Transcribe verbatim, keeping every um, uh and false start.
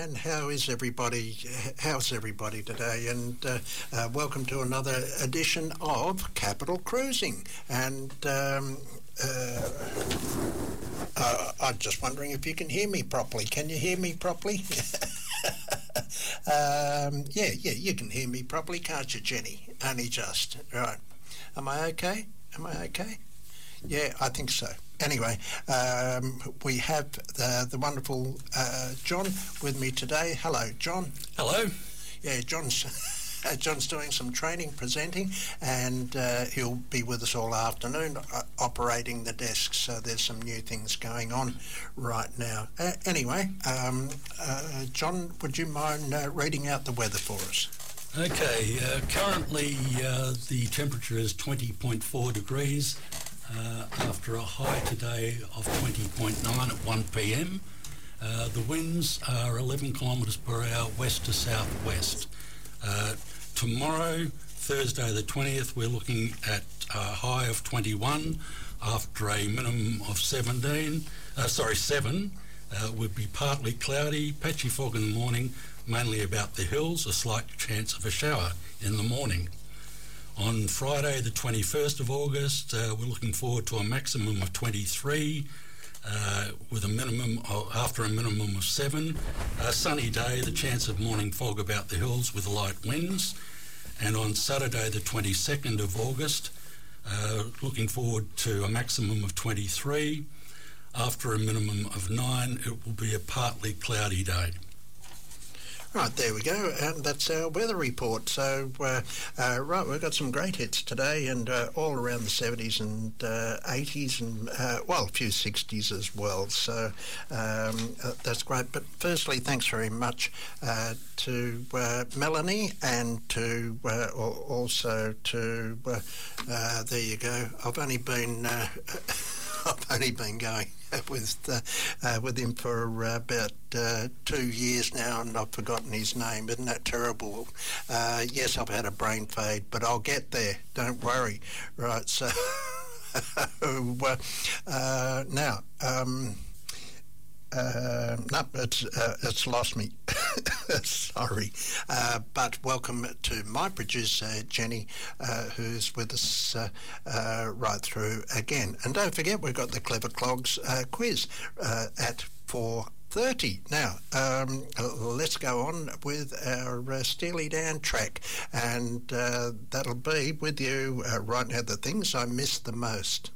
and how is everybody? How's everybody today? And uh, uh, welcome to another edition of Capital Cruising. And um, uh, uh, I'm just wondering if you can hear me properly. Can you hear me properly? um, yeah, yeah, you can hear me properly, can't you, Jenny? Only just. Right. Am I okay? Am I okay? Yeah, I think so. Anyway, um, we have the, the wonderful uh, John with me today. Hello, John. Hello. Yeah, John's uh, John's doing some training, presenting, and uh, he'll be with us all afternoon, uh, operating the desk. So there's some new things going on right now. Uh, anyway, um, uh, John, would you mind uh, reading out the weather for us? Okay. Uh, currently, uh, the temperature is twenty point four degrees. Uh, after a high today of twenty point nine at one p m. Uh, the winds are eleven kilometres per hour west to southwest. Uh, tomorrow, Thursday the twentieth, we're looking at a high of twenty-one after a minimum of seventeen. Uh, sorry, seven. Uh, would be partly cloudy, patchy fog in the morning, mainly about the hills, a slight chance of a shower in the morning. On Friday, the twenty-first of August, uh, we're looking forward to a maximum of twenty-three, uh, with a minimum of, after a minimum of seven. A sunny day, the chance of morning fog about the hills with light winds. And on Saturday, the twenty-second of August, uh, looking forward to a maximum of twenty-three. After a minimum of nine, it will be a partly cloudy day. Right, there we go, and that's our weather report. So, uh, uh, right, we've got some great hits today, and uh, all around the seventies and uh, eighties, and, uh, well, a few sixties as well. So, um, uh, that's great. But firstly, thanks very much uh, to uh, Melanie, and to uh, also to, uh, uh, there you go, I've only been, uh, I've only been going with uh, uh, with him for uh, about uh, two years now, and I've forgotten his name. Isn't that terrible? Uh, yes, I've had a brain fade, but I'll get there. Don't worry. Right, so uh, uh, now, um, uh, no, it's uh, it's lost me. Sorry, uh, but welcome to my producer Jenny, uh, who's with us uh, uh, right through again. And don't forget, we've got the Clever Clogs uh, quiz uh, at four thirty. Now, um, let's go on with our uh, Steely Dan track, and uh, that'll be with you uh, right now. The things I miss the most.